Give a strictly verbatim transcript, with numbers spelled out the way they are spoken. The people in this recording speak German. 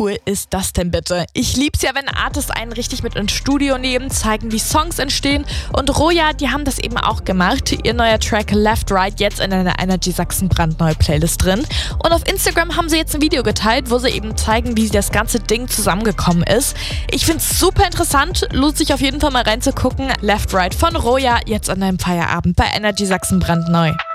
cool ist das denn bitte? Ich lieb's ja, wenn Artists einen richtig mit ins Studio nehmen, zeigen, wie Songs entstehen. Und Roja, die haben das eben auch gemacht. Ihr neuer Track Left Right jetzt in einer Energy Sachsen brandneue Playlist drin. Und auf Instagram haben sie jetzt ein Video geteilt, wo sie eben zeigen, wie das ganze Ding zusammengekommen ist. Ich find's super interessant, lohnt sich auf jeden Fall mal reinzugucken. Left Right von Roja jetzt an deinem Feierabend bei Energy Sachsen brandneu.